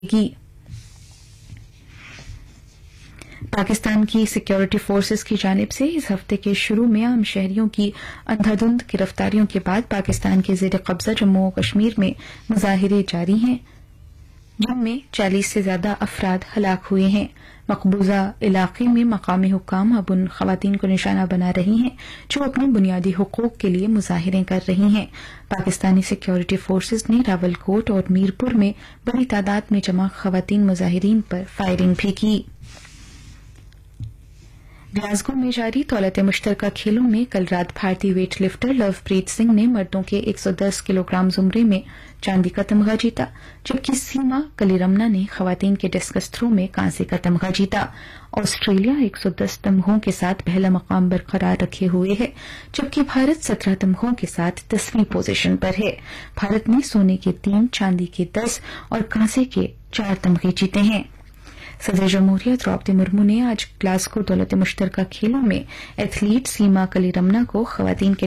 की। पाकिस्तान की security forces की जानिब से इस हफ्ते के शुरू में आम शहरियों की अंधाधुंध गिरफ्तारियों के बाद पाकिस्तान के जेर कब्जा जम्मू और कश्मीर में मुजाहिरे जारी हैं, जिनमें 40 से ज्यादा अफराद हलाक हुए हैं। मकबूजा इलाके में मकामी हुक्काम अब उन खवातीन को निशाना बना रही हैं जो अपने बुनियादी हुकूक के लिए मुजाहिरे कर रही हैं। पाकिस्तानी सिक्योरिटी फोर्सेस ने रावलकोट और मीरपुर में बड़ी तादाद में जमा खवातीन मुजाहिरीन पर फायरिंग भी की। ग्लासगो में जारी दौलत मुश्तरका खेलों में कल रात भारतीय वेट लिफ्टर लवप्रीत सिंह ने मर्दों के 110 किलोग्राम जुमरे में चांदी का तमगा जीता, जबकि सीमा कलीरमना ने खवातीन के डिस्कस थ्रो में कांसे का तमगा जीता। ऑस्ट्रेलिया 110 तमगों के साथ पहला मकाम बरकरार रखे हुए है, जबकि भारत 17 तमगों के साथ 10वीं पोजीशन पर है। भारत ने सोने के 3, चांदी के 10 और कांसे के 4 तमगे जीते हैं। सदर जमहूरिया द्रौपदी मुर्मू ने आज ग्लासगो दौलत मुश्तरका खेलों में एथलीट सीमा कलीरमना को खवातीन के